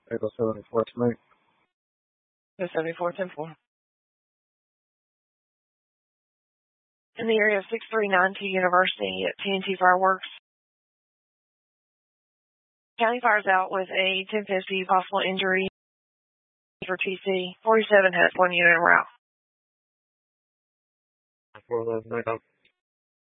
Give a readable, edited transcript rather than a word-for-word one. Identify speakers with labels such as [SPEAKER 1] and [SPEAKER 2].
[SPEAKER 1] April 74 to me.
[SPEAKER 2] 74, 10-4. In the area of 6392 University at TNT Fireworks. County Fire's out with a 1050 possible injury for TC. 47 has 1 unit en route.
[SPEAKER 1] 411,